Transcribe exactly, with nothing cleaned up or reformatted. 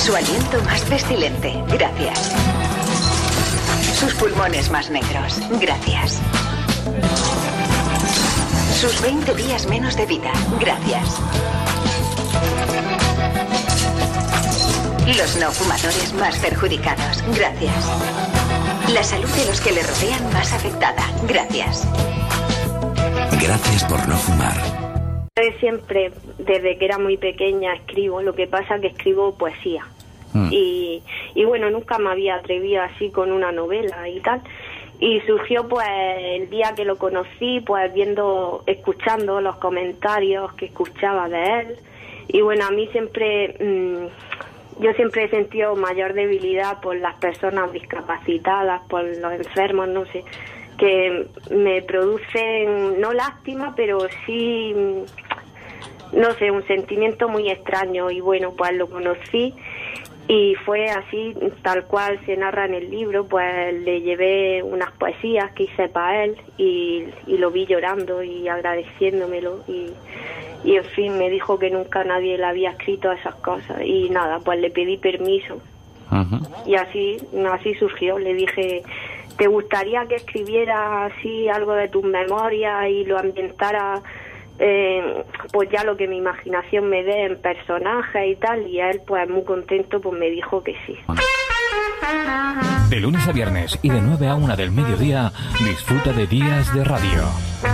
Su aliento más pestilente, gracias. Sus pulmones más negros, gracias. Sus veinte días menos de vida, gracias. Los no fumadores más perjudicados, gracias. La salud de los que le rodean más afectada, gracias. Gracias por no fumar. Siempre, desde que era muy pequeña, escribo. Lo que pasa es que escribo poesía. Mm. Y, y bueno, nunca me había atrevido así con una novela y tal. Y surgió pues el día que lo conocí, pues viendo, escuchando los comentarios que escuchaba de él. Y bueno, a mí siempre, mmm, yo siempre he sentido mayor debilidad por las personas discapacitadas, por los enfermos, no sé, que me producen, no lástima, pero sí, no sé, un sentimiento muy extraño. Y bueno, pues lo conocí y fue así, tal cual se narra en el libro. Pues le llevé unas poesías que hice para él y, y lo vi llorando y agradeciéndomelo y, y en fin, me dijo que nunca nadie le había escrito esas cosas y nada, pues le pedí permiso. Uh-huh. Y así, así surgió. Le dije, ¿te gustaría que escribiera así algo de tus memorias y lo ambientara eh, pues ya lo que mi imaginación me dé en personajes y tal? Y él pues muy contento pues me dijo que sí. De lunes a viernes y de nueve a una del mediodía, disfruta de Días de Radio.